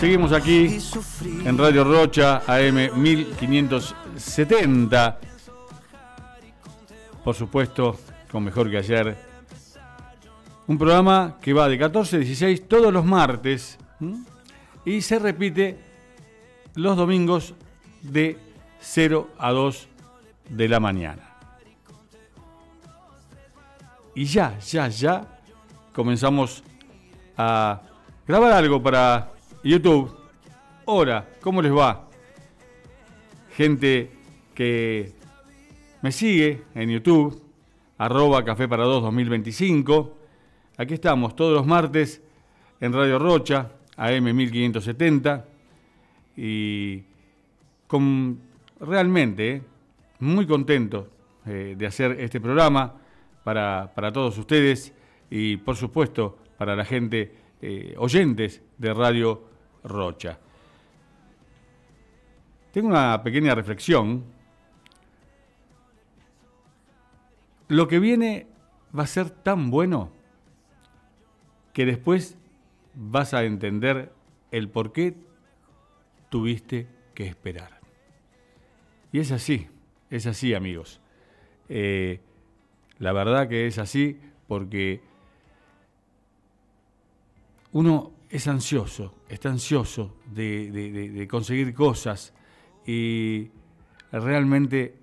Seguimos aquí en Radio Rocha, AM 1570. Por supuesto, con Mejor que Ayer. Un programa que va de 14 a 16 todos los martes y se repite los domingos de 0 a 2 de la mañana. Y ya comenzamos a grabar algo para YouTube. Hola, ¿cómo les va? Gente que me sigue en YouTube, @Café para Dos 2025. Aquí estamos todos los martes en Radio Rocha, AM 1570. Y realmente muy contento de hacer este programa para todos ustedes y por supuesto para la gente oyentes de Radio Rocha. Tengo una pequeña reflexión. Lo que viene va a ser tan bueno que después vas a entender el por qué tuviste que esperar. Y es así, amigos. La verdad que es así porque uno está ansioso de conseguir cosas y realmente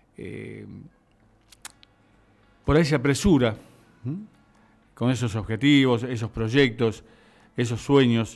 por ahí se apresura con esos objetivos, esos proyectos, esos sueños